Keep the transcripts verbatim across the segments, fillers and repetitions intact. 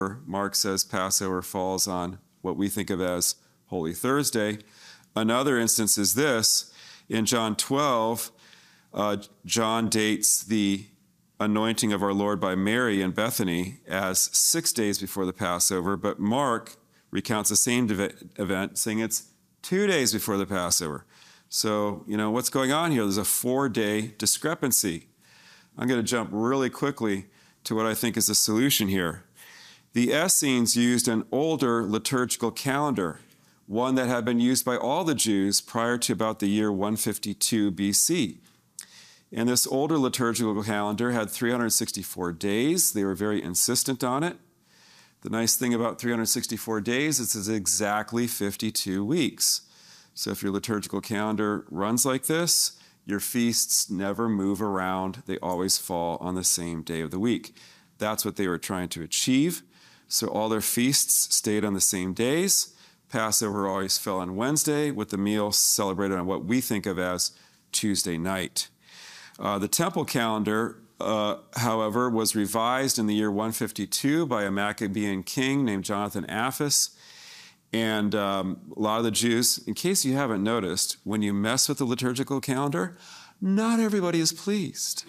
Mark says Passover falls on what we think of as Holy Thursday. Another instance is this. In John twelve, uh, John dates the anointing of our Lord by Mary in Bethany as six days before the Passover, but Mark recounts the same event, saying it's two days before the Passover. So, you know, what's going on here? There's a four-day discrepancy. I'm going to jump really quickly to what I think is the solution here. The Essenes used an older liturgical calendar, one that had been used by all the Jews prior to about the year one fifty-two B C. And this older liturgical calendar had three hundred sixty-four days. They were very insistent on it. The nice thing about three hundred sixty-four days is it's exactly fifty-two weeks. So if your liturgical calendar runs like this, your feasts never move around. They always fall on the same day of the week. That's what they were trying to achieve. So all their feasts stayed on the same days. Passover always fell on Wednesday, with the meal celebrated on what we think of as Tuesday night. Uh, the temple calendar, uh, however, was revised in the year one fifty-two by a Maccabean king named Jonathan Apphus. And um, a lot of the Jews, in case you haven't noticed, when you mess with the liturgical calendar, not everybody is pleased.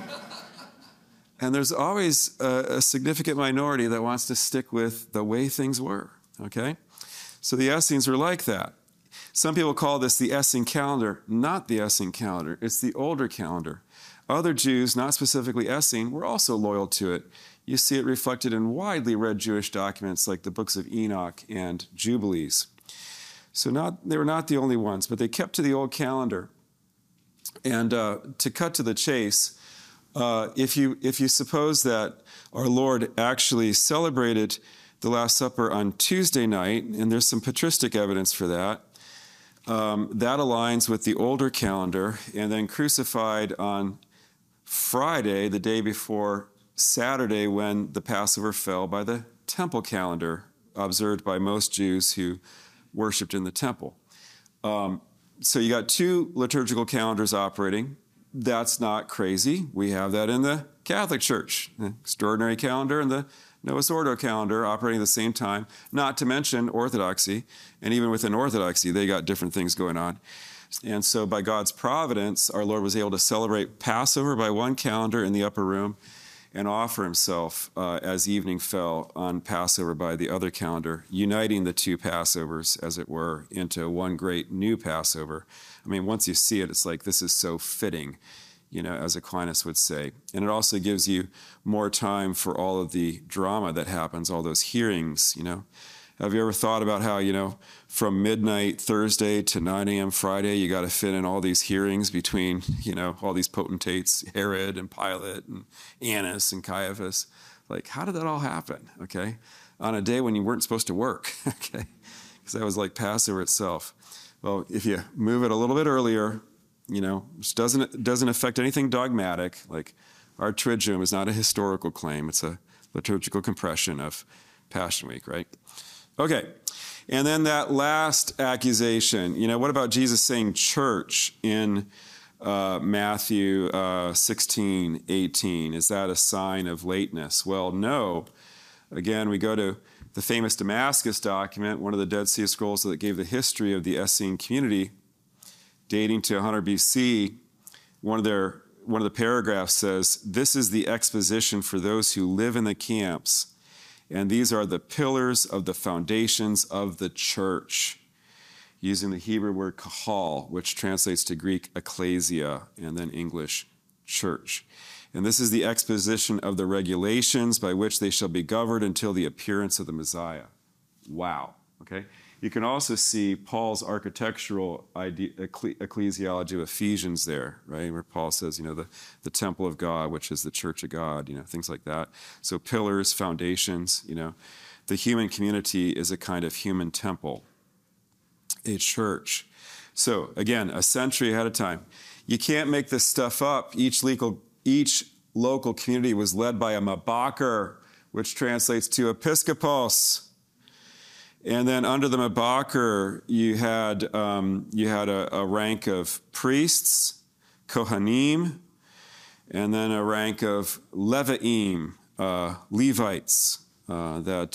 And there's always a, a significant minority that wants to stick with the way things were, okay? So the Essenes were like that. Some people call this the Essene calendar, not the Essene calendar. It's the older calendar. Other Jews, not specifically Essene, were also loyal to it. You see it reflected in widely read Jewish documents like the books of Enoch and Jubilees. So not, they were not the only ones, but they kept to the old calendar. And uh, to cut to the chase, uh, if you, if you suppose that our Lord actually celebrated the Last Supper on Tuesday night, and there's some patristic evidence for that, um, that aligns with the older calendar, and then crucified on Friday, the day before Saturday, when the Passover fell by the temple calendar, observed by most Jews who worshiped in the temple. Um, so you got two liturgical calendars operating. That's not crazy. We have that in the Catholic Church, the extraordinary calendar and the Novus Ordo calendar operating at the same time, not to mention Orthodoxy. And even within Orthodoxy, they got different things going on. And so by God's providence, our Lord was able to celebrate Passover by one calendar in the upper room and offer himself uh, as evening fell on Passover by the other calendar, uniting the two Passovers, as it were, into one great new Passover. I mean, once you see it, it's like, this is so fitting, you know, as Aquinas would say. And it also gives you more time for all of the drama that happens, all those hearings, you know. Have you ever thought about how, you know, from midnight Thursday to nine a.m. Friday, you got to fit in all these hearings between, you know, all these potentates, Herod and Pilate and Annas and Caiaphas. Like, how did that all happen, okay, on a day when you weren't supposed to work, okay? Because that was like Passover itself. Well, if you move it a little bit earlier, you know, which doesn't, doesn't affect anything dogmatic, like our Triduum is not a historical claim. It's a liturgical compression of Passion Week, right? Okay, and then that last accusation, you know, what about Jesus saying church in uh, Matthew uh, sixteen, eighteen? Is that a sign of lateness? Well, no. Again, we go to the famous Damascus document, one of the Dead Sea Scrolls that gave the history of the Essene community, dating to one hundred B C. One of their, one of the paragraphs says, "This is the exposition for those who live in the camps, and these are the pillars of the foundations of the church," using the Hebrew word kahal, which translates to Greek ecclesia and then English church. "And this is the exposition of the regulations by which they shall be governed until the appearance of the Messiah." Wow, okay? You can also see Paul's architectural idea, ecclesiology of Ephesians there, right? Where Paul says, you know, the, the temple of God, which is the church of God, you know, things like that. So pillars, foundations, you know. The human community is a kind of human temple, a church. So again, a century ahead of time. You can't make this stuff up. Each local, each local community was led by a mabaker, which translates to episkopos. And then under the mabaker, you had, um, you had a, a rank of priests, kohanim, and then a rank of levaim, uh, Levites, uh, that